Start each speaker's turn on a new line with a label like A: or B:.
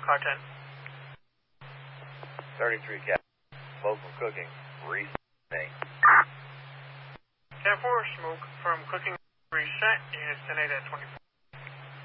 A: car 10.
B: 33 Cap. Local cooking. Reset.
A: 10-4, smoke from cooking reset. Units 10-8 at 24.